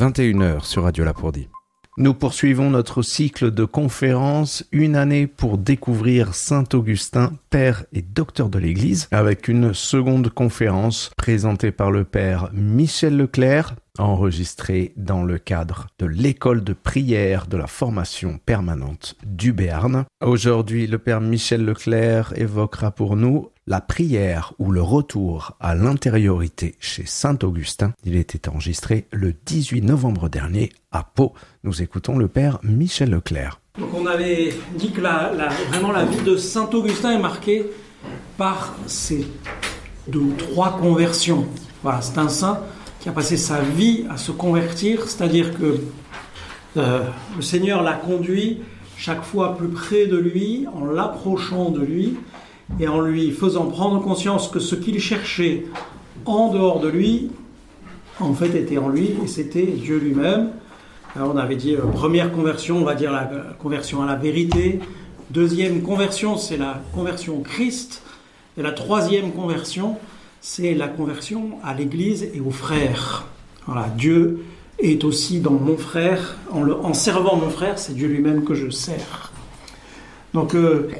21h sur Radio Lapourdie. Nous poursuivons notre cycle de conférences, une année pour découvrir Saint Augustin, père et docteur de l'Église, avec une seconde conférence présentée par le père Michel Leclerc, enregistrée dans le cadre de l'école de prière de la formation permanente du Béarn. Aujourd'hui, le père Michel Leclerc évoquera pour nous la prière ou le retour à l'intériorité chez Saint Augustin. Il était enregistré le 18 novembre dernier à Pau. Nous écoutons le père Michel Leclerc. Donc on avait dit que vraiment la vie de Saint Augustin est marquée par ces 2 ou 3 conversions. Voilà, c'est un saint qui a passé sa vie à se convertir, c'est-à-dire que le Seigneur l'a conduit chaque fois plus près de lui, en l'approchant de lui, et en lui faisant prendre conscience que ce qu'il cherchait en dehors de lui, en fait était en lui, et c'était Dieu lui-même. Alors on avait dit première conversion, on va dire la conversion à la vérité. Deuxième conversion, c'est la conversion au Christ. Et la troisième conversion, c'est la conversion à l'Église et aux frères. Voilà, Dieu est aussi dans mon frère. En servant mon frère, c'est Dieu lui-même que je sers. Donc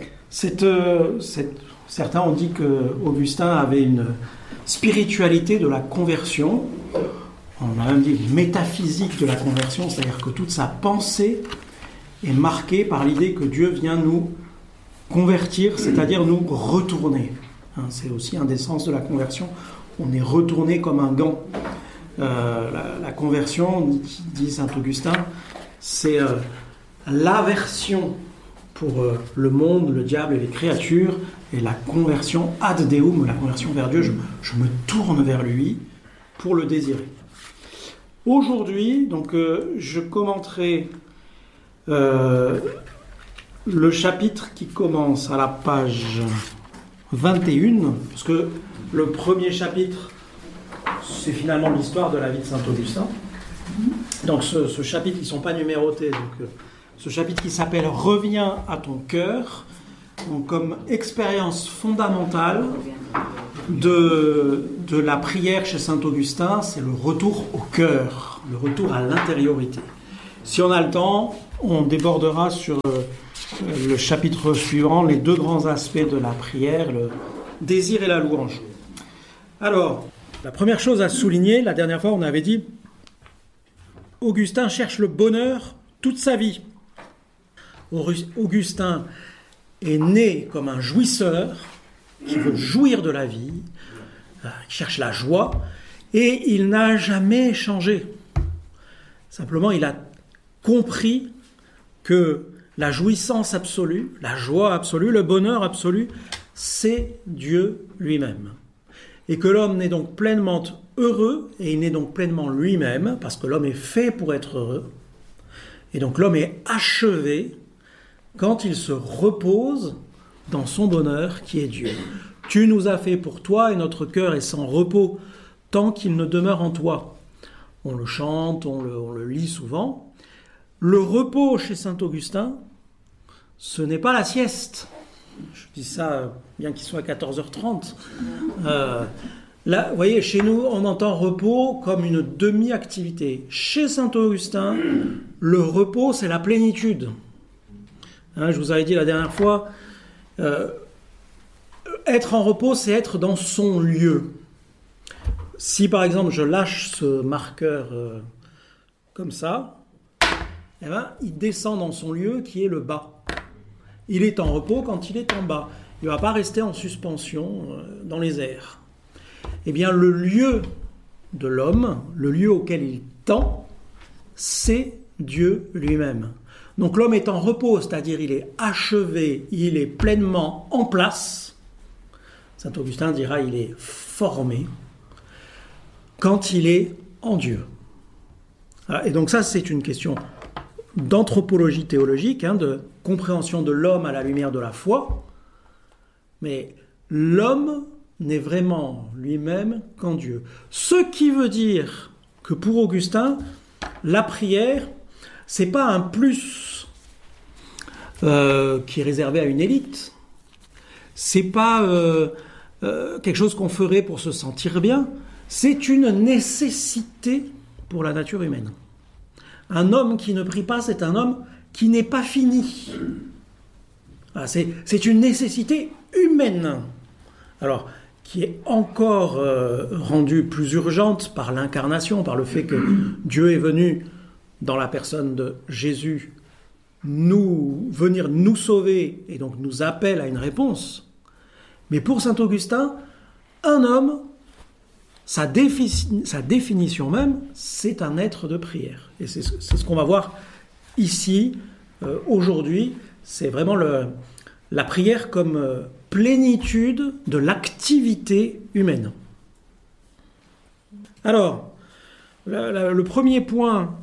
certains ont dit qu'Augustin avait une spiritualité de la conversion. On a même dit métaphysique de la conversion, c'est-à-dire que toute sa pensée est marquée par l'idée que Dieu vient nous convertir, c'est-à-dire nous retourner. C'est aussi un des sens de la conversion. On est retourné comme un gant. La conversion, dit saint Augustin, c'est l'aversion pour le monde, le diable et les créatures, et la conversion ad Deum, la conversion vers Dieu. Je me tourne vers lui pour le désirer. Aujourd'hui, donc, je commenterai le chapitre qui commence à la page 21, parce que le premier chapitre, c'est finalement l'histoire de la vie de Saint Augustin. Donc ce chapitre, ils ne sont pas numérotés, donc ce chapitre qui s'appelle « Reviens à ton cœur », donc comme expérience fondamentale de la prière chez Saint Augustin, c'est le retour au cœur, le retour à l'intériorité. Si on a le temps, on débordera sur le chapitre suivant, les 2 grands aspects de la prière, le désir et la louange. Alors, la première chose à souligner, la dernière fois on avait dit, Augustin cherche le bonheur toute sa vie. Augustin est né comme un jouisseur, qui veut jouir de la vie, qui cherche la joie, et il n'a jamais changé. Simplement, il a compris que la jouissance absolue, la joie absolue, le bonheur absolu, c'est Dieu lui-même. Et que l'homme n'est donc pleinement heureux, et il n'est donc pleinement lui-même, parce que l'homme est fait pour être heureux. Et donc l'homme est achevé quand il se repose dans son bonheur qui est Dieu. Tu nous as fait pour toi, et notre cœur est sans repos tant qu'il ne demeure en toi. On le chante, on le lit souvent. Le repos chez saint Augustin, ce n'est pas la sieste. Je dis ça bien qu'il soit 14h30. Là, vous voyez, chez nous, on entend repos comme une demi-activité. Chez saint Augustin, le repos, c'est la plénitude. Je vous avais dit la dernière fois, être en repos, c'est être dans son lieu. Si, par exemple, je lâche ce marqueur comme ça, eh ben, il descend dans son lieu qui est le bas. Il est en repos quand il est en bas. Il ne va pas rester en suspension dans les airs. Eh bien, le lieu de l'homme, le lieu auquel il tend, c'est Dieu lui-même. Donc l'homme est en repos, c'est-à-dire il est achevé, il est pleinement en place. Saint Augustin dira il est formé quand il est en Dieu. Et donc ça, c'est une question d'anthropologie théologique, de compréhension de l'homme à la lumière de la foi. Mais l'homme n'est vraiment lui-même qu'en Dieu. Ce qui veut dire que pour Augustin, la prière, c'est pas un plus qui est réservé à une élite. C'est pas quelque chose qu'on ferait pour se sentir bien. C'est une nécessité pour la nature humaine. Un homme qui ne prie pas, c'est un homme qui n'est pas fini. Voilà, c'est une nécessité humaine. Alors, qui est encore rendue plus urgente par l'incarnation, par le fait que Dieu est venu, dans la personne de Jésus, venir nous sauver, et donc nous appelle à une réponse. Mais pour saint Augustin, un homme, sa définition même, c'est un être de prière. Et c'est ce qu'on va voir ici, aujourd'hui. C'est vraiment la prière comme plénitude de l'activité humaine. Alors, le premier point,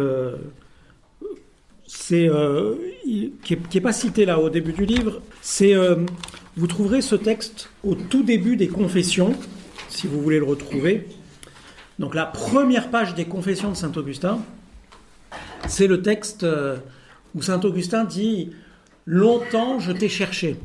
qui n'est pas cité là au début du livre, c'est, vous trouverez ce texte au tout début des Confessions, si vous voulez le retrouver. Donc la première page des Confessions de saint Augustin, c'est le texte où saint Augustin dit « Longtemps je t'ai cherché,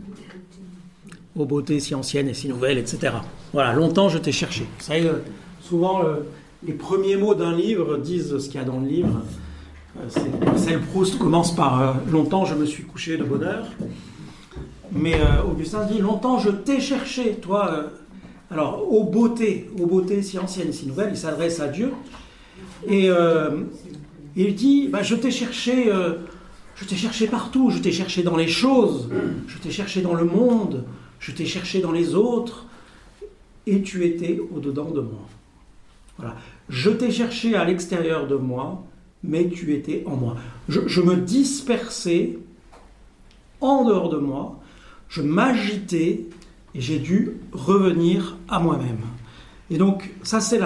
ô beauté si ancienne et si nouvelle, etc. » Voilà, longtemps je t'ai cherché. Vous savez, souvent les premiers mots d'un livre disent ce qu'il y a dans le livre. Marcel Proust commence par « Longtemps je me suis couché de bonne heure ». Mais Augustin dit « Longtemps je t'ai cherché, toi ». Alors, ô beauté si ancienne et si nouvelle, il s'adresse à Dieu. Et il dit je t'ai cherché partout, je t'ai cherché dans les choses, je t'ai cherché dans le monde, je t'ai cherché dans les autres, et tu étais au-dedans de moi. Voilà. Je t'ai cherché à l'extérieur de moi, mais tu étais en moi. Je me dispersais en dehors de moi, je m'agitais, et j'ai dû revenir à moi-même. Et donc, ça c'est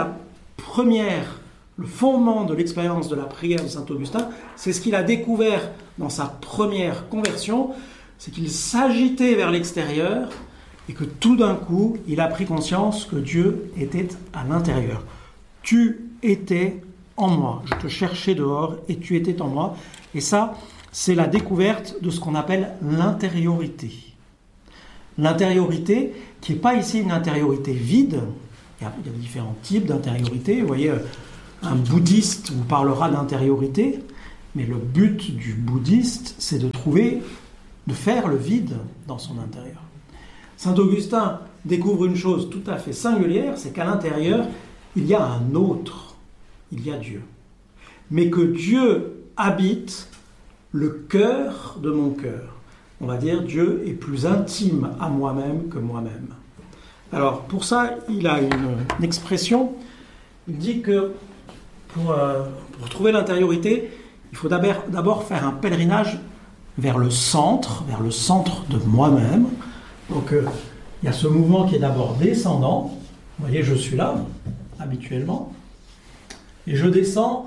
le fondement de l'expérience de la prière de saint Augustin. C'est ce qu'il a découvert dans sa première conversion, c'est qu'il s'agitait vers l'extérieur et que tout d'un coup, il a pris conscience que Dieu était à l'intérieur. Tu étais en moi. Je te cherchais dehors et tu étais en moi. Et ça, c'est la découverte de ce qu'on appelle l'intériorité. L'intériorité, qui n'est pas ici une intériorité vide. Il y a différents types d'intériorité. Vous voyez, un bouddhiste vous parlera d'intériorité, mais le but du bouddhiste, c'est de faire le vide dans son intérieur. Saint Augustin découvre une chose tout à fait singulière, c'est qu'à l'intérieur, il y a un autre, il y a Dieu. Mais que Dieu habite le cœur de mon cœur. On va dire, Dieu est plus intime à moi-même que moi-même. Alors, pour ça, il a une expression. Il dit que pour trouver l'intériorité, il faut d'abord faire un pèlerinage vers le centre de moi-même. Donc, il y a ce mouvement qui est d'abord descendant. Vous voyez, je suis là, habituellement. Et je descends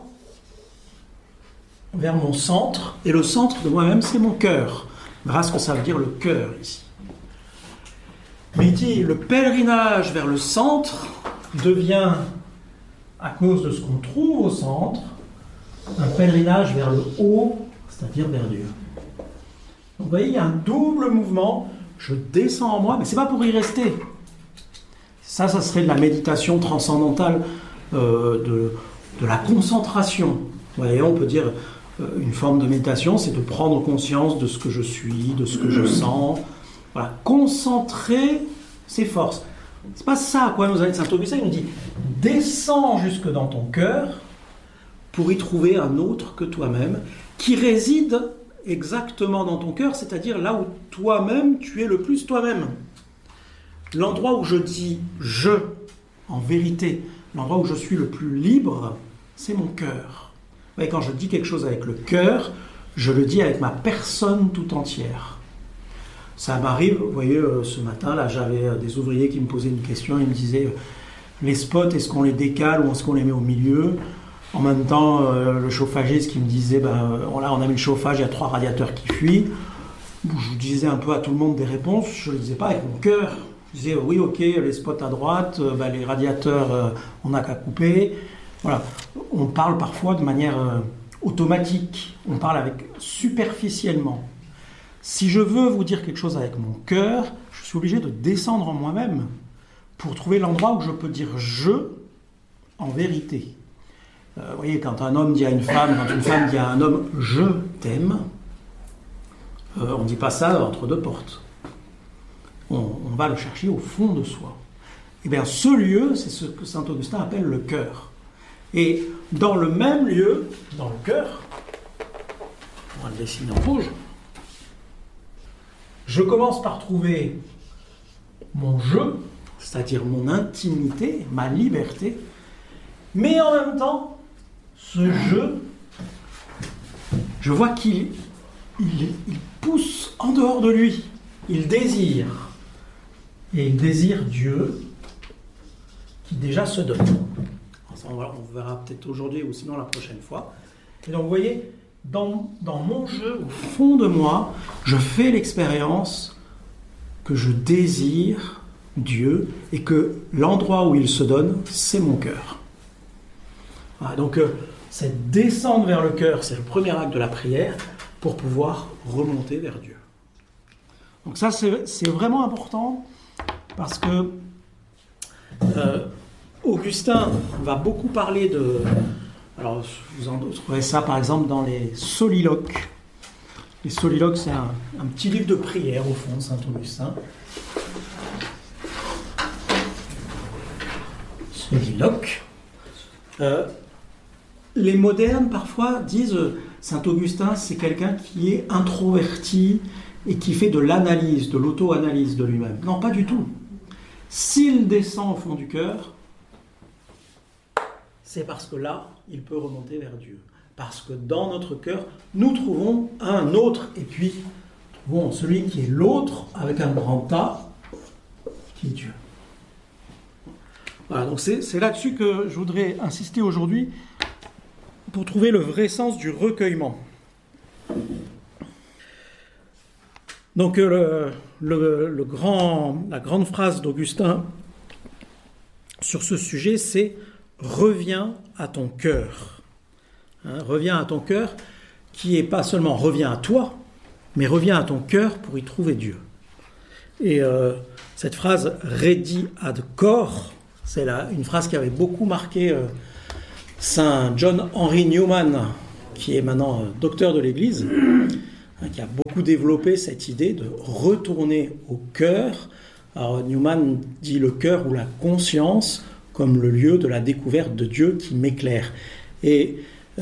vers mon centre. Et le centre de moi-même, c'est mon cœur. Voilà ce que ça veut dire le cœur ici. Mais il dit, le pèlerinage vers le centre devient, à cause de ce qu'on trouve au centre, un pèlerinage vers le haut, c'est-à-dire vers Dieu. Donc vous voyez, il y a un double mouvement. Je descends en moi, mais ce n'est pas pour y rester. Ça serait de la méditation transcendantale, de la concentration. Vous voyez, on peut dire une forme de méditation, c'est de prendre conscience de ce que je suis, de ce que je sens. Voilà, concentrer ses forces. C'est pas ça à quoi nous a dit saint Augustin. Il nous dit descends jusque dans ton cœur pour y trouver un autre que toi-même qui réside exactement dans ton cœur, c'est-à-dire là où toi-même tu es le plus toi-même. L'endroit où je dis je, en vérité, l'endroit où je suis le plus libre, c'est mon cœur. Vous voyez, quand je dis quelque chose avec le cœur, je le dis avec ma personne tout entière. Ça m'arrive, vous voyez, ce matin, là, j'avais des ouvriers qui me posaient une question, ils me disaient les spots, est-ce qu'on les décale ou est-ce qu'on les met au milieu ? En même temps, le chauffagiste qui me disait là, on a mis le chauffage, il y a 3 radiateurs qui fuient. Je disais un peu à tout le monde des réponses, je ne le disais pas avec mon cœur. Je disais oui, ok, les spots à droite, les radiateurs, on n'a qu'à couper. Voilà. On parle parfois de manière automatique, on parle superficiellement. Si je veux vous dire quelque chose avec mon cœur, je suis obligé de descendre en moi-même pour trouver l'endroit où je peux dire « je » en vérité. Vous voyez, quand un homme dit à une femme, quand une femme dit à un homme « je t'aime », on ne dit pas ça entre deux portes. On va le chercher au fond de soi. Et bien, ce lieu, c'est ce que saint Augustin appelle le cœur. Et dans le même lieu, dans le cœur, on va le dessiner en rouge, je commence par trouver mon je, c'est-à-dire mon intimité, ma liberté, mais en même temps, ce je vois qu'il pousse en dehors de lui, il désire, et il désire Dieu qui déjà se donne. Ça, on verra peut-être aujourd'hui ou sinon la prochaine fois. Et donc vous voyez, dans mon jeu, au fond de moi, je fais l'expérience que je désire Dieu et que l'endroit où il se donne, c'est mon cœur. Voilà, donc cette descente vers le cœur, c'est le premier acte de la prière pour pouvoir remonter vers Dieu. Donc ça, c'est vraiment important parce que Augustin va beaucoup parler de... Alors, vous en trouverez ça par exemple dans les soliloques. Les soliloques, c'est un petit livre de prière au fond de saint Augustin. Soliloque. Les modernes, parfois, disent saint Augustin, c'est quelqu'un qui est introverti et qui fait de l'analyse, de l'auto-analyse de lui-même. Non, pas du tout. S'il descend au fond du cœur, c'est parce que là, il peut remonter vers Dieu. Parce que dans notre cœur, nous trouvons un autre, et puis trouvons celui qui est l'autre, avec un grand A, qui est Dieu. Voilà, donc c'est là-dessus que je voudrais insister aujourd'hui, pour trouver le vrai sens du recueillement. Donc la grande phrase d'Augustin sur ce sujet, c'est « Reviens à ton cœur ». Reviens à ton cœur, qui est pas seulement « reviens à toi », mais « reviens à ton cœur pour y trouver Dieu ». Et cette phrase « redi ad cor », c'est une phrase qui avait beaucoup marqué Saint John Henry Newman, qui est maintenant docteur de l'Église, qui a beaucoup développé cette idée de retourner au cœur. Alors Newman dit le cœur ou la conscience comme le lieu de la découverte de Dieu qui m'éclaire. Et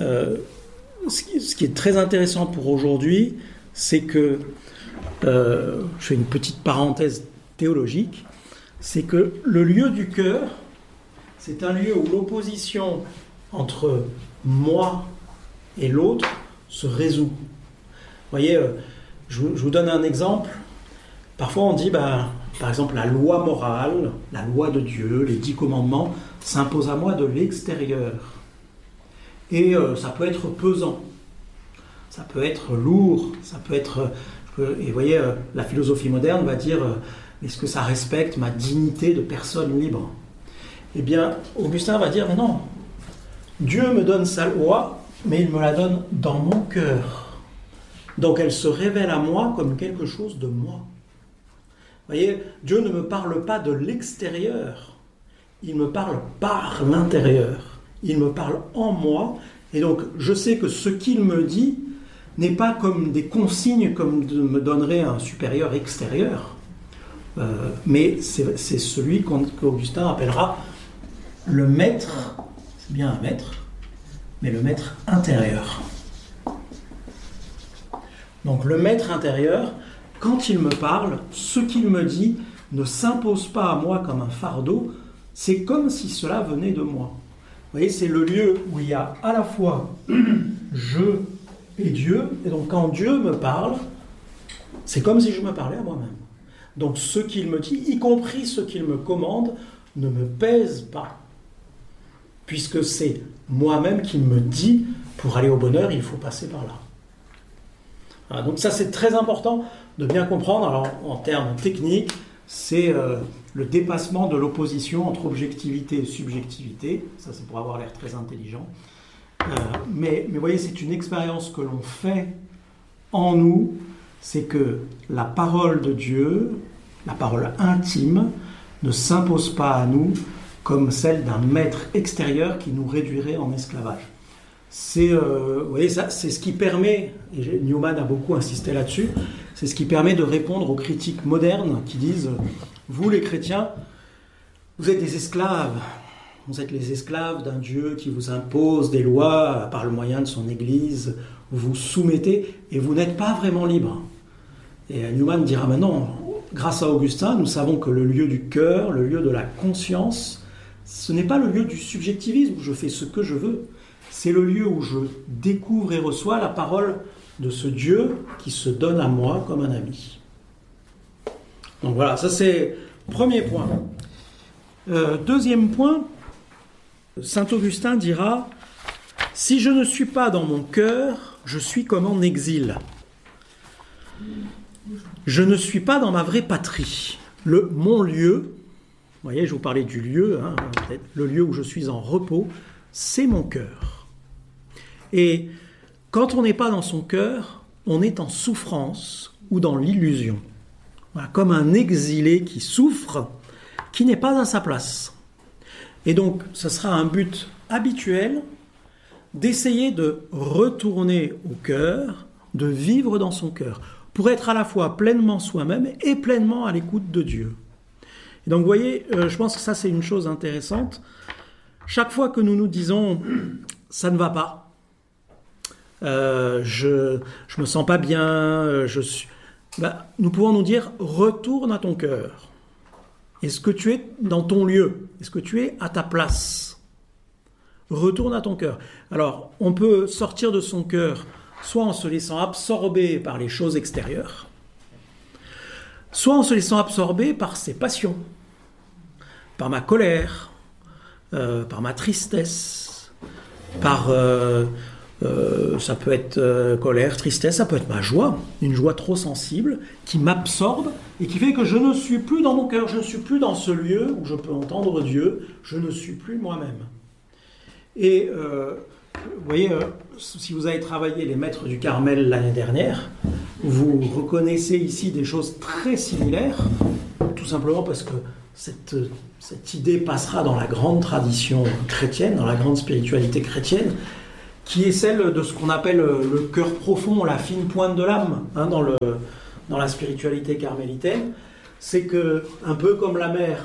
ce qui est très intéressant pour aujourd'hui, c'est que, je fais une petite parenthèse théologique, c'est que le lieu du cœur, c'est un lieu où l'opposition entre moi et l'autre se résout. Vous voyez, je vous donne un exemple. Parfois on dit, par exemple, la loi morale, la loi de Dieu, les 10 commandements, s'imposent à moi de l'extérieur. Et ça peut être pesant, ça peut être lourd, ça peut être... Et vous voyez, la philosophie moderne va dire, est-ce que ça respecte ma dignité de personne libre ? Eh bien, Augustin va dire, mais non, Dieu me donne sa loi, mais il me la donne dans mon cœur. Donc elle se révèle à moi comme quelque chose de moi. Vous voyez, Dieu ne me parle pas de l'extérieur, il me parle par l'intérieur. Il me parle en moi, et donc je sais que ce qu'il me dit n'est pas comme des consignes comme me donnerait un supérieur extérieur, mais c'est celui qu'Augustin appellera le maître, c'est bien un maître, mais le maître intérieur. Donc le maître intérieur, quand il me parle, ce qu'il me dit ne s'impose pas à moi comme un fardeau, c'est comme si cela venait de moi. Vous voyez, c'est le lieu où il y a à la fois je et Dieu, et donc quand Dieu me parle, c'est comme si je me parlais à moi-même. Donc ce qu'il me dit, y compris ce qu'il me commande, ne me pèse pas, puisque c'est moi-même qui me dit, pour aller au bonheur, il faut passer par là. Voilà, donc ça c'est très important de bien comprendre. Alors en termes techniques, c'est le dépassement de l'opposition entre objectivité et subjectivité. Ça c'est pour avoir l'air très intelligent. Mais vous voyez, c'est une expérience que l'on fait en nous, c'est que la parole de Dieu, la parole intime, ne s'impose pas à nous comme celle d'un maître extérieur qui nous réduirait en esclavage. Vous voyez, ça, c'est ce qui permet, et Newman a beaucoup insisté là-dessus, c'est ce qui permet de répondre aux critiques modernes qui disent « Vous les chrétiens, vous êtes des esclaves. Vous êtes les esclaves d'un Dieu qui vous impose des lois par le moyen de son Église. Vous vous soumettez et vous n'êtes pas vraiment libre. » Et Newman dira maintenant, grâce à Augustin, nous savons que le lieu du cœur, le lieu de la conscience, ce n'est pas le lieu du subjectivisme où je fais ce que je veux. C'est le lieu où je découvre et reçois la parole de ce Dieu qui se donne à moi comme un ami. Donc voilà, ça c'est le premier point. Deuxième point, saint Augustin dira « Si je ne suis pas dans mon cœur, je suis comme en exil. Je ne suis pas dans ma vraie patrie. Mon lieu, vous voyez, je vous parlais du lieu, le lieu où je suis en repos, c'est mon cœur. Et quand on n'est pas dans son cœur, on est en souffrance ou dans l'illusion. Voilà, comme un exilé qui souffre, qui n'est pas à sa place. Et donc, ce sera un but habituel d'essayer de retourner au cœur, de vivre dans son cœur, pour être à la fois pleinement soi-même et pleinement à l'écoute de Dieu. Et donc, vous voyez, je pense que ça, c'est une chose intéressante. Chaque fois que nous nous disons « ça ne va pas », je me sens pas bien, nous pouvons nous dire « retourne à ton cœur ». Est-ce que tu es dans ton lieu? Est-ce que tu es à ta place? Retourne à ton cœur. Alors, on peut sortir de son cœur soit en se laissant absorber par les choses extérieures, soit en se laissant absorber par ses passions, par ma colère, par ma tristesse, par... ça peut être colère, tristesse, ça peut être ma joie, une joie trop sensible qui m'absorbe et qui fait que je ne suis plus dans mon cœur, je ne suis plus dans ce lieu où je peux entendre Dieu, je ne suis plus moi-même. Et vous voyez, si vous avez travaillé les maîtres du Carmel l'année dernière, vous reconnaissez ici des choses très similaires, tout simplement parce que cette idée passera dans la grande tradition chrétienne, dans la grande spiritualité chrétienne, qui est celle de ce qu'on appelle le cœur profond, la fine pointe de l'âme, dans la spiritualité carmélitaine. C'est que, un peu comme la mer,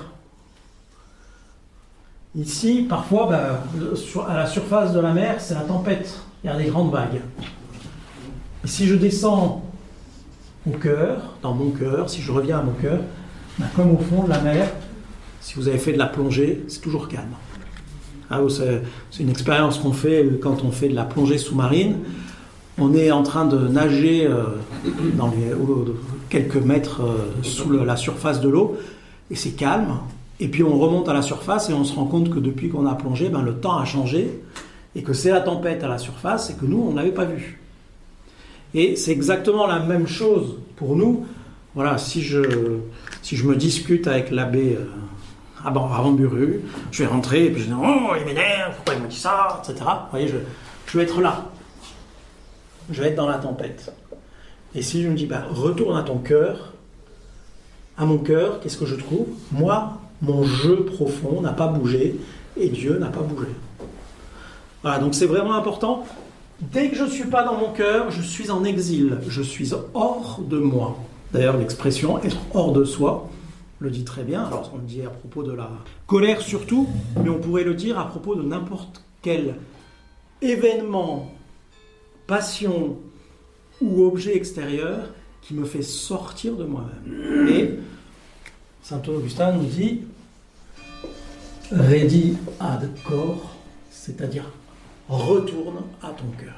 ici, parfois, à la surface de la mer, c'est la tempête, il y a des grandes vagues. Et si je descends au cœur, dans mon cœur, si je reviens à mon cœur, comme au fond de la mer, si vous avez fait de la plongée, c'est toujours calme. C'est une expérience qu'on fait quand on fait de la plongée sous-marine. On est en train de nager dans quelques mètres sous la surface de l'eau, et c'est calme. Et puis on remonte à la surface et on se rend compte que depuis qu'on a plongé, le temps a changé, et que c'est la tempête à la surface, et que nous, on ne l'avait pas vu. Et c'est exactement la même chose pour nous. Voilà, si je me dispute avec l'abbé à Ramburu, je vais rentrer et puis je dis « Oh, il m'énerve, pourquoi il me dit ça ?» etc. Vous voyez, je vais être là. Je vais être dans la tempête. Et si je me dis « Retourne à ton cœur », à mon cœur, qu'est-ce que je trouve? Moi, mon jeu profond n'a pas bougé et Dieu n'a pas bougé. Voilà, donc c'est vraiment important. Dès que je ne suis pas dans mon cœur, je suis en exil. Je suis hors de moi. D'ailleurs, l'expression « être hors de soi », le dit très bien. Alors, on le dit à propos de la colère surtout, mais on pourrait le dire à propos de n'importe quel événement, passion ou objet extérieur qui me fait sortir de moi-même. Et saint Augustin nous dit « Redi ad cor », c'est-à-dire « retourne à ton cœur ».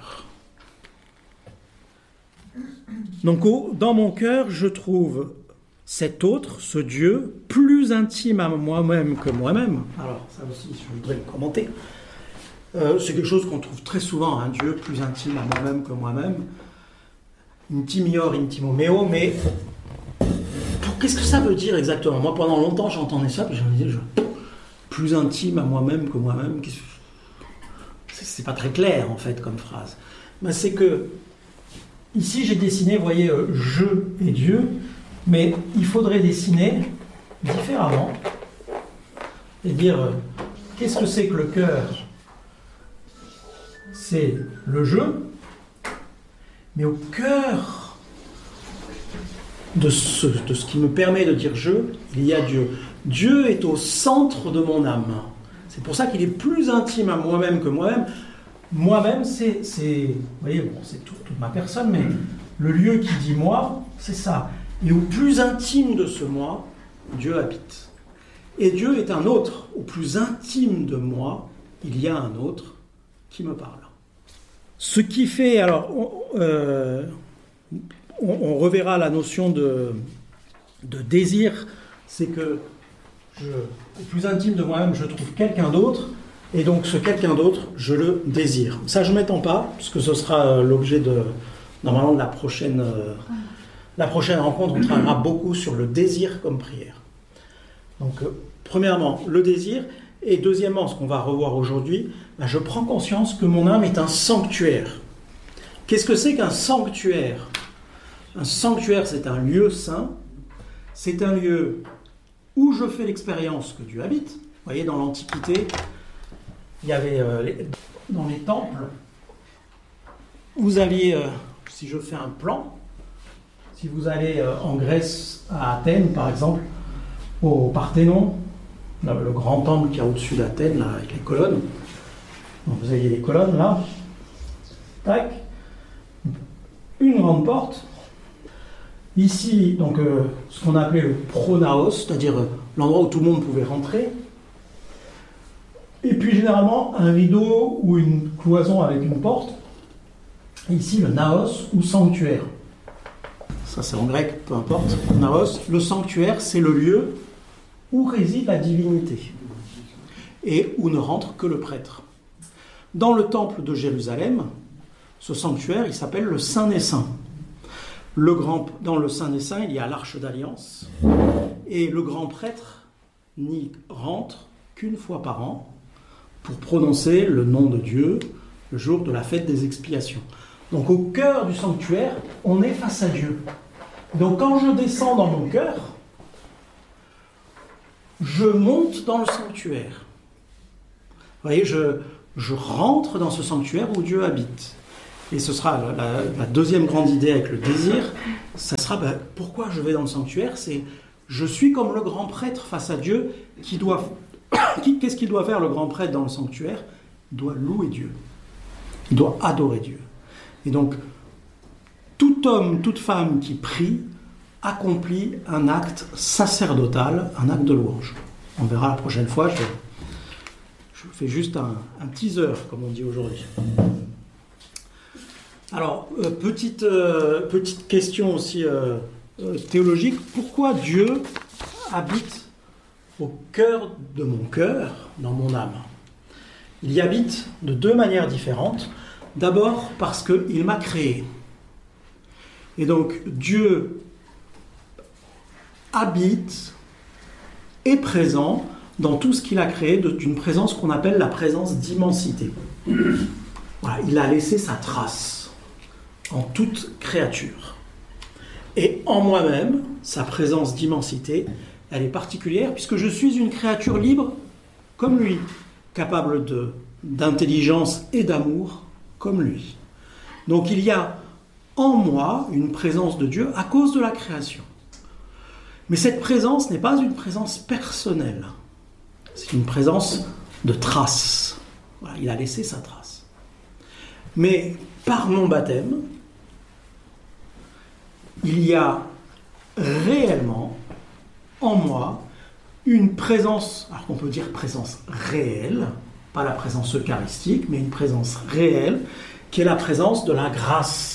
Donc, dans mon cœur, je trouve cet autre, ce Dieu, plus intime à moi-même que moi-même. Alors, ça aussi, je voudrais le commenter. C'est quelque chose qu'on trouve très souvent, un Dieu plus intime à moi-même que moi-même. Intimior intimo meo, mais qu'est-ce que ça veut dire exactement? Moi, pendant longtemps, j'entendais ça, puis je me disais, plus intime à moi-même que moi-même. C'est pas très clair, en fait, comme phrase. Mais c'est que, ici, j'ai dessiné, vous voyez, je et Dieu, mais il faudrait dessiner différemment et dire qu'est-ce que c'est que le cœur? C'est le jeu, mais au cœur de ce qui me permet de dire jeu, il y a Dieu. Dieu est au centre de mon âme. C'est pour ça qu'il est plus intime à moi-même que moi-même. Moi-même, c'est vous voyez, bon, c'est toute ma personne, mais le lieu qui dit moi, c'est ça. Et au plus intime de ce moi, Dieu habite. Et Dieu est un autre. Au plus intime de moi, il y a un autre qui me parle. Ce qui fait, alors, on reverra la notion de désir, c'est que au plus intime de moi-même, je trouve quelqu'un d'autre, et donc ce quelqu'un d'autre, je le désire. Ça, je ne m'étends pas, puisque ce sera l'objet normalement de la prochaine rencontre. On travaillera beaucoup sur le désir comme prière. Donc, premièrement, le désir, et deuxièmement, ce qu'on va revoir aujourd'hui, je prends conscience que mon âme est un sanctuaire. Qu'est-ce que c'est qu'un sanctuaire? Un sanctuaire, c'est un lieu saint, c'est un lieu où je fais l'expérience que Dieu habite. Vous voyez, dans l'Antiquité, il y avait dans les temples, vous alliez, si je fais un plan, si vous allez en Grèce, à Athènes par exemple, au Parthénon, le grand temple qu'il y a au-dessus d'Athènes, là, avec les colonnes, donc vous avez les colonnes là, tac, une grande porte. Ici, donc, ce qu'on appelait le pronaos, c'est-à-dire l'endroit où tout le monde pouvait rentrer. Et puis, généralement, un rideau ou une cloison avec une porte. Et ici, le naos ou sanctuaire. Ça, c'est en grec, peu importe. Naos, le sanctuaire, c'est le lieu où réside la divinité. Et où ne rentre que le prêtre. Dans le temple de Jérusalem, ce sanctuaire, il s'appelle le Saint des Saints. Dans le Saint des Saints, il y a l'Arche d'Alliance, et le grand prêtre n'y rentre qu'une fois par an pour prononcer le nom de Dieu le jour de la fête des expiations. Donc au cœur du sanctuaire, on est face à Dieu. Donc quand je descends dans mon cœur, je monte dans le sanctuaire. Vous voyez, je rentre dans ce sanctuaire où Dieu habite. Et ce sera la deuxième grande idée avec le désir. Ça sera pourquoi je vais dans le sanctuaire, c'est je suis comme le grand prêtre face à Dieu qu'est-ce qu'il doit faire le grand prêtre dans le sanctuaire? Il doit louer Dieu. Il doit adorer Dieu. Et donc, tout homme, toute femme qui prie accomplit un acte sacerdotal, un acte de louange. On verra la prochaine fois. Je fais juste un teaser, comme on dit aujourd'hui. Alors, petite question aussi théologique. Pourquoi Dieu habite au cœur de mon cœur, dans mon âme? Il y habite de deux manières différentes. D'abord, parce qu'il m'a créé. Et donc, Dieu habite, est présent dans tout ce qu'il a créé, d'une présence qu'on appelle la présence d'immensité. Voilà, il a laissé sa trace en toute créature. Et en moi-même, sa présence d'immensité, elle est particulière puisque je suis une créature libre comme lui, capable d'intelligence et d'amour comme lui. Donc il y a en moi une présence de Dieu à cause de la création. Mais cette présence n'est pas une présence personnelle, c'est une présence de trace. Voilà, il a laissé sa trace. Mais par mon baptême, il y a réellement en moi une présence, alors qu'on peut dire présence réelle, pas la présence eucharistique, mais une présence réelle, qui est la présence de la grâce.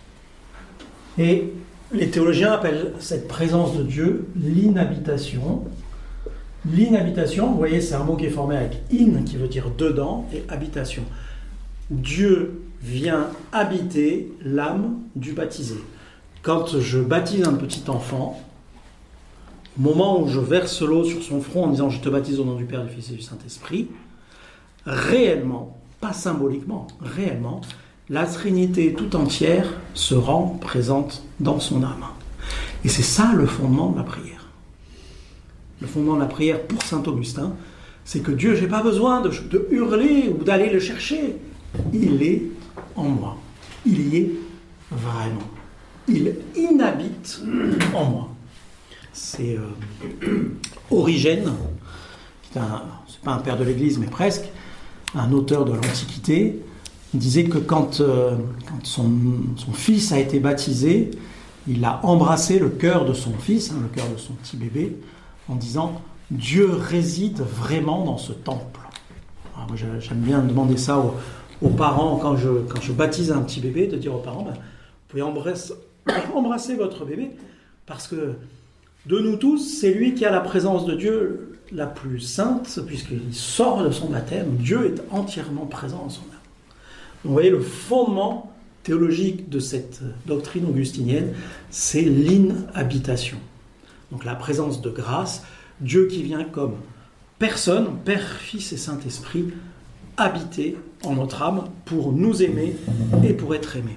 Et les théologiens appellent cette présence de Dieu l'inhabitation. L'inhabitation, vous voyez, c'est un mot qui est formé avec in, qui veut dire dedans, et habitation. Dieu vient habiter l'âme du baptisé. Quand je baptise un petit enfant, au moment où je verse l'eau sur son front en disant « Je te baptise au nom du Père, du Fils et du Saint-Esprit », réellement, pas symboliquement, réellement, la Trinité tout entière se rend présente dans son âme. Et c'est ça le fondement de la prière. Le fondement de la prière pour saint Augustin, C'est que Dieu, je n'ai pas besoin de hurler ou d'aller le chercher. Il est en moi. Il y est vraiment. Il inhabite en moi. C'est Origène, c'est pas un père de l'Église, mais presque, un auteur de l'Antiquité, disait que quand son fils a été baptisé, il a embrassé le cœur de son fils, le cœur de son petit bébé, en disant « Dieu réside vraiment dans ce temple ». Moi, j'aime bien demander ça aux parents quand je baptise un petit bébé, de dire aux parents vous pouvez embrasser votre bébé, parce que de nous tous, c'est lui qui a la présence de Dieu la plus sainte, puisqu'il sort de son baptême. Dieu est entièrement présent en son âme. Donc, vous voyez, le fondement théologique de cette doctrine augustinienne, c'est l'inhabitation. Donc la présence de grâce, Dieu qui vient comme personne, Père, Fils et Saint-Esprit, habiter en notre âme pour nous aimer et pour être aimé.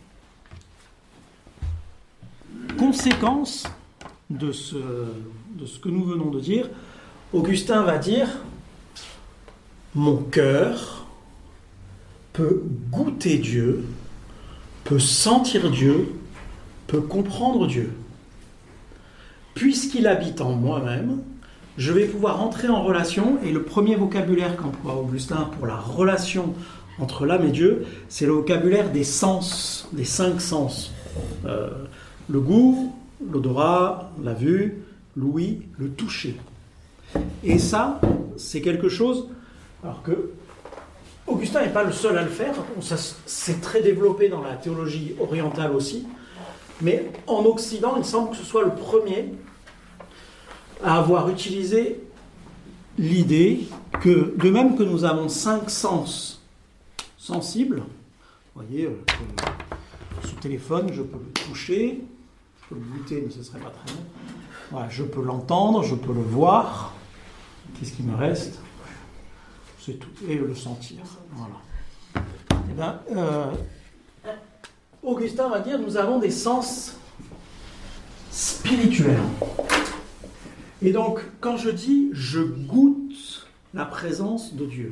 Conséquence de ce que nous venons de dire, Augustin va dire « Mon cœur peut goûter Dieu, peut sentir Dieu, peut comprendre Dieu. Puisqu'il habite en moi-même, je vais pouvoir entrer en relation, et le premier vocabulaire qu'emploie Augustin pour la relation entre l'âme et Dieu, c'est le vocabulaire des sens, des 5 sens. Le goût, l'odorat, la vue, l'ouïe, le toucher. Et ça, c'est quelque chose, alors que Augustin n'est pas le seul à le faire, ça c'est très développé dans la théologie orientale aussi, mais en Occident, il semble que ce soit le premier à avoir utilisé l'idée que, de même que nous avons 5 sens sensibles, vous voyez, sous téléphone, je peux le toucher, je peux le goûter, mais ce ne serait pas très bon. Voilà, je peux l'entendre, je peux le voir. Qu'est-ce qui me reste ? C'est tout. Et le sentir. Voilà. Eh bien, Augustin va dire, nous avons des sens spirituels. Et donc, quand je dis « je goûte la présence de Dieu »,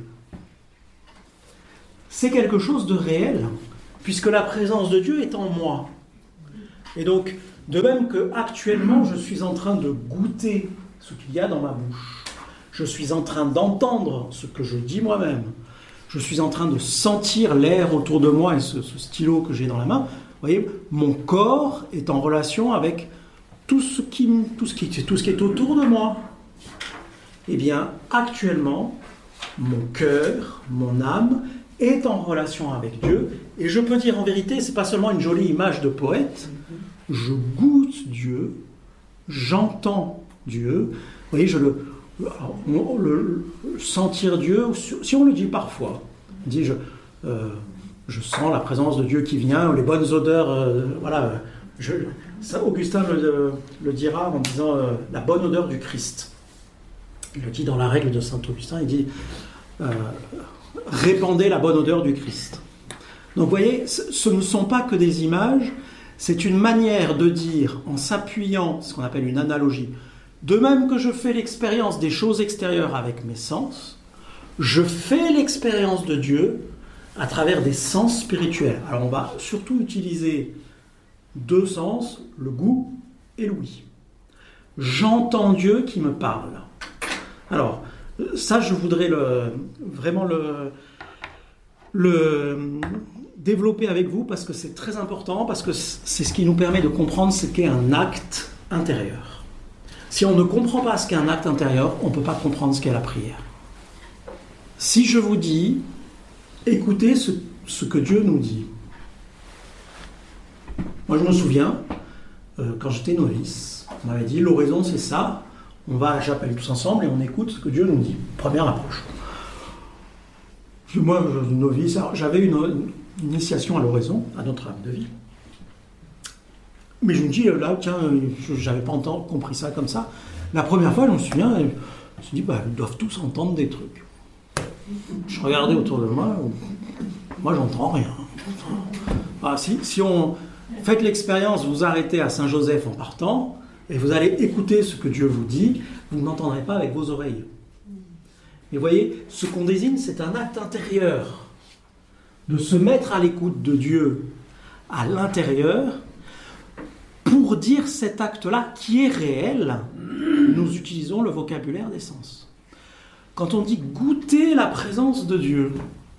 c'est quelque chose de réel, puisque la présence de Dieu est en moi. Et donc, de même qu'actuellement, je suis en train de goûter ce qu'il y a dans ma bouche, je suis en train d'entendre ce que je dis moi-même, je suis en train de sentir l'air autour de moi et ce stylo que j'ai dans la main, vous voyez, mon corps est en relation avec tout ce qui est autour de moi. Eh bien, actuellement, mon cœur, mon âme est en relation avec Dieu. Et je peux dire en vérité, c'est pas seulement une jolie image de poète. Je goûte Dieu, j'entends Dieu. Vous voyez, le sentir Dieu, si on le dit parfois, on dit je sens la présence de Dieu qui vient, les bonnes odeurs, voilà. Ça, Augustin le dira en disant la bonne odeur du Christ. Il le dit dans la règle de saint Augustin, il dit répandez la bonne odeur du Christ. Donc vous voyez, ce ne sont pas que des images, c'est une manière de dire en s'appuyant, ce qu'on appelle une analogie. De même que je fais l'expérience des choses extérieures avec mes sens, je fais l'expérience de Dieu à travers des sens spirituels. Alors on va surtout utiliser 2 sens, le goût et l'ouïe. J'entends Dieu qui me parle. Alors, ça, je voudrais vraiment le développer avec vous parce que c'est très important, parce que c'est ce qui nous permet de comprendre ce qu'est un acte intérieur. Si on ne comprend pas ce qu'est un acte intérieur, on ne peut pas comprendre ce qu'est la prière. Si je vous dis, écoutez ce que Dieu nous dit. Moi, je me souviens, quand j'étais novice, on m'avait dit, l'oraison, c'est ça, on va à la chapelle tous ensemble et on écoute ce que Dieu nous dit. Première approche. Puis moi, novice, j'avais une initiation à l'oraison, à notre âme de vie. Mais je me dis, là, tiens, je n'avais pas compris ça comme ça. La première fois, je me souviens, je me suis dit, ils doivent tous entendre des trucs. Je regardais autour de moi j'entends rien. Ah, si on... Faites l'expérience, vous arrêtez à Saint-Joseph en partant, et vous allez écouter ce que Dieu vous dit, vous n'entendrez pas avec vos oreilles. Et vous voyez, ce qu'on désigne, c'est un acte intérieur. De se mettre à l'écoute de Dieu à l'intérieur pour dire cet acte-là qui est réel. Nous utilisons le vocabulaire des sens. Quand on dit goûter la présence de Dieu,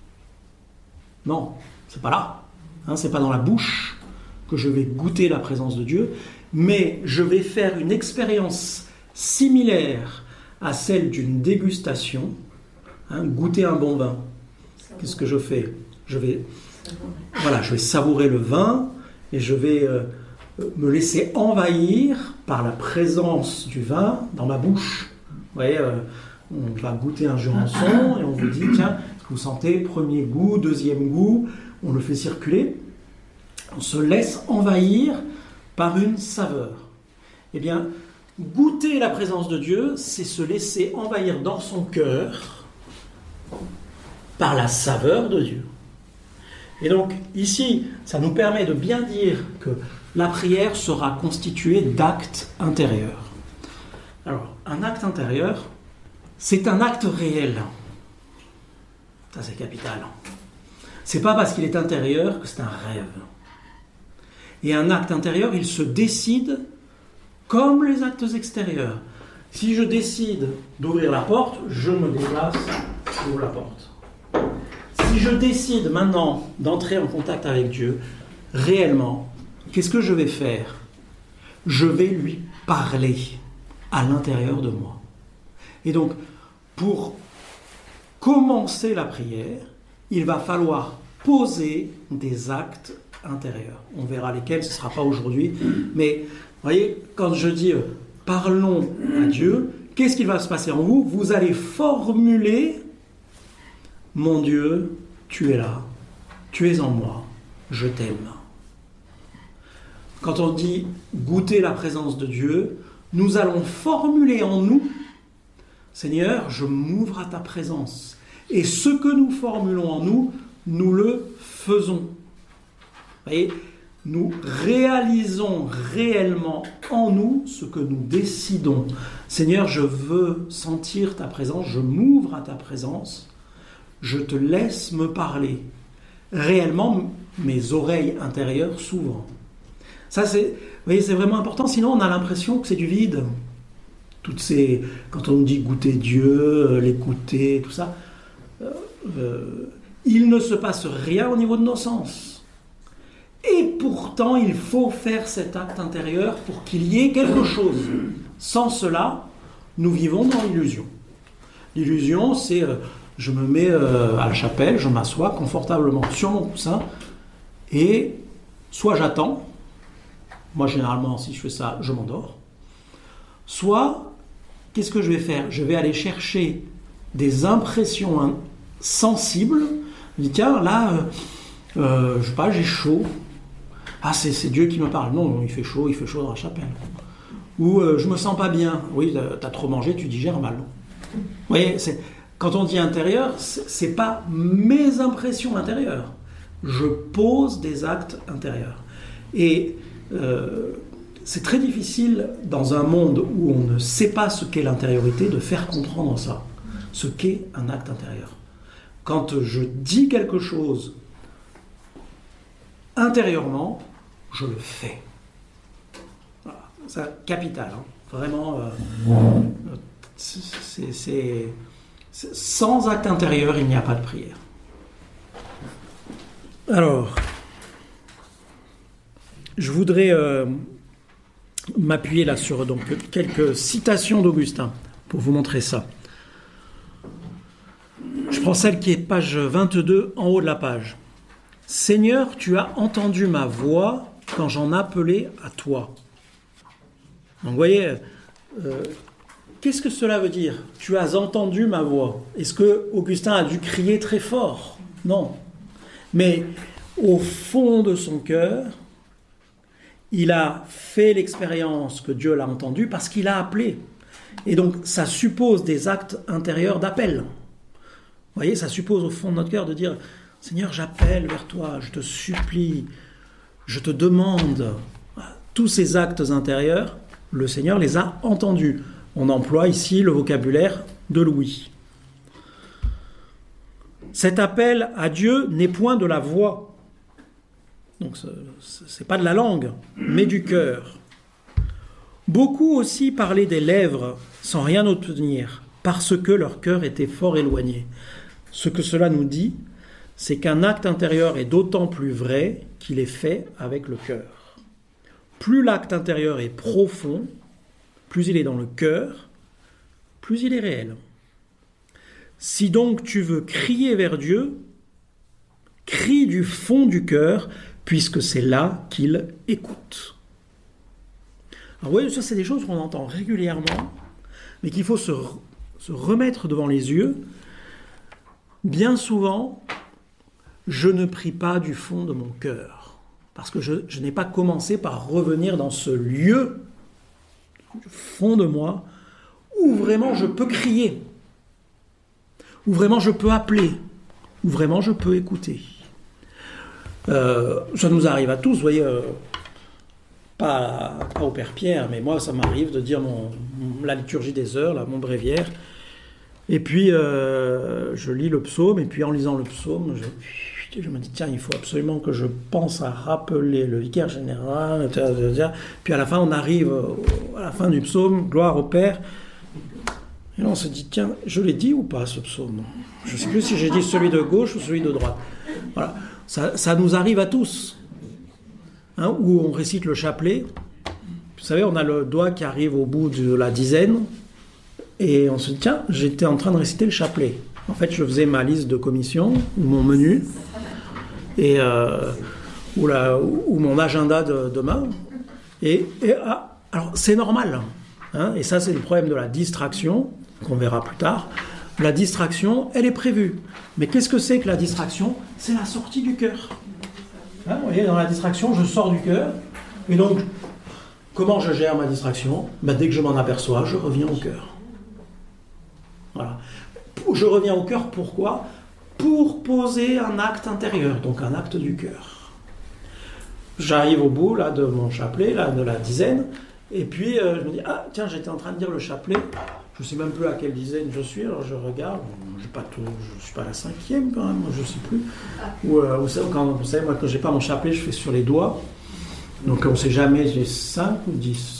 non, c'est pas là. C'est pas dans la bouche que je vais goûter la présence de Dieu, mais je vais faire une expérience similaire à celle d'une dégustation. Goûter un bon vin. Qu'est-ce que je fais ? Je vais savourer le vin et je vais me laisser envahir par la présence du vin dans ma bouche. Vous voyez, on va goûter un Jurançon et on vous dit, tiens, est-ce que vous sentez premier goût, deuxième goût ? On le fait circuler. On se laisse envahir par une saveur. Eh bien, goûter la présence de Dieu, c'est se laisser envahir dans son cœur par la saveur de Dieu. Et donc, ici, ça nous permet de bien dire que la prière sera constituée d'actes intérieurs. Alors, un acte intérieur, c'est un acte réel. Ça, c'est capital. C'est pas parce qu'il est intérieur que c'est un rêve. Et un acte intérieur, il se décide comme les actes extérieurs. Si je décide d'ouvrir la porte, je me déplace, j'ouvre la porte. Si je décide maintenant d'entrer en contact avec Dieu, réellement, qu'est-ce que je vais faire ? Je vais lui parler à l'intérieur de moi. Et donc, pour commencer la prière, il va falloir poser des actes intérieurs. On verra lesquels, ce ne sera pas aujourd'hui. Mais, vous voyez, quand je dis « parlons à Dieu », qu'est-ce qui va se passer en vous ? Vous allez formuler « Mon Dieu, tu es là, tu es en moi, je t'aime ». Quand on dit « goûter la présence de Dieu », nous allons formuler en nous « Seigneur, je m'ouvre à ta présence ». Et ce que nous formulons en nous, nous le faisons. Vous voyez, nous réalisons réellement en nous ce que nous décidons. Seigneur, je veux sentir ta présence, je m'ouvre à ta présence, je te laisse me parler. Réellement, mes oreilles intérieures s'ouvrent. Ça, vous voyez, c'est vraiment important, sinon on a l'impression que c'est du vide. Quand on dit goûter Dieu, l'écouter, tout ça, il ne se passe rien au niveau de nos sens. Et pourtant, il faut faire cet acte intérieur pour qu'il y ait quelque chose. Sans cela, nous vivons dans l'illusion. L'illusion, c'est je me mets à la chapelle, je m'assois confortablement sur mon coussin et soit j'attends, moi généralement si je fais ça, je m'endors, soit qu'est-ce que je vais faire ? Je vais aller chercher des impressions sensibles. Je dis tiens, là, je sais pas, j'ai chaud. Ah, c'est Dieu qui me parle. Non, il fait chaud dans la chapelle. Ou je me sens pas bien. Oui, t'as trop mangé, tu digères mal. Vous voyez, quand on dit intérieur, c'est pas mes impressions intérieures. Je pose des actes intérieurs. Et c'est très difficile dans un monde où on ne sait pas ce qu'est l'intériorité de faire comprendre ça, ce qu'est un acte intérieur. Quand je dis quelque chose intérieurement, je le fais. Voilà. C'est capital, hein. Vraiment. Sans acte intérieur, il n'y a pas de prière. Alors, je voudrais m'appuyer là sur quelques citations d'Augustin pour vous montrer ça. Je prends celle qui est page 22, en haut de la page. « Seigneur, tu as entendu ma voix quand j'en appelais à toi. » Donc vous voyez, qu'est-ce que cela veut dire ? Tu as entendu ma voix. Est-ce que Augustin a dû crier très fort ? Non. Mais au fond de son cœur, il a fait l'expérience que Dieu l'a entendu parce qu'il a appelé. Et donc ça suppose des actes intérieurs d'appel. Vous voyez, ça suppose au fond de notre cœur de dire « Seigneur, j'appelle vers toi, je te supplie, je te demande. » Tous ces actes intérieurs, le Seigneur les a entendus. On emploie ici le vocabulaire de Louis. Cet appel à Dieu n'est point de la voix. Donc c'est pas de la langue, mais du cœur. Beaucoup aussi parlaient des lèvres sans rien obtenir, parce que leur cœur était fort éloigné. Ce que cela nous dit, c'est qu'un acte intérieur est d'autant plus vrai qu'il est fait avec le cœur. Plus l'acte intérieur est profond, plus il est dans le cœur, plus il est réel. Si donc tu veux crier vers Dieu, crie du fond du cœur, puisque c'est là qu'il écoute. Alors oui, ça c'est des choses qu'on entend régulièrement, mais qu'il faut se remettre devant les yeux. Bien souvent, je ne prie pas du fond de mon cœur, parce que je n'ai pas commencé par revenir dans ce lieu, du fond de moi, où vraiment je peux crier, où vraiment je peux appeler, où vraiment je peux écouter. Ça nous arrive à tous, vous voyez, pas au Père Pierre, mais moi ça m'arrive de dire la liturgie des heures, là, mon bréviaire, et puis je lis le psaume, et puis en lisant le psaume, je me dis, tiens, il faut absolument que je pense à rappeler le vicaire général, puis à la fin on arrive à la fin du psaume, gloire au Père, et là on se dit, tiens, je l'ai dit ou pas ce psaume? Je ne sais plus si j'ai dit celui de gauche ou celui de droite. Voilà, ça nous arrive à tous, hein, où on récite le chapelet. Vous savez, on a le doigt qui arrive au bout de la dizaine, et on se dit, tiens, j'étais en train de réciter le chapelet. En fait, je faisais ma liste de commission, ou mon menu, et ou mon agenda de demain. Alors, c'est normal. Hein, et ça, c'est le problème de la distraction, qu'on verra plus tard. La distraction, elle est prévue. Mais qu'est-ce que c'est que la distraction? C'est la sortie du cœur. Hein, vous voyez, dans la distraction, je sors du cœur. Et donc, comment je gère ma distraction? Dès que je m'en aperçois, je reviens au cœur. Voilà. Je reviens au cœur, pourquoi? Pour poser un acte intérieur, donc un acte du cœur. J'arrive au bout là, de mon chapelet, là, de la dizaine, et puis je me dis, ah tiens, j'étais en train de dire le chapelet, je ne sais même plus à quelle dizaine je suis, alors je regarde, je ne suis pas à la 5e quand même, je ne sais plus. Ou vous savez, moi quand je n'ai pas mon chapelet, je fais sur les doigts, donc on ne sait jamais, j'ai 5 ou 10.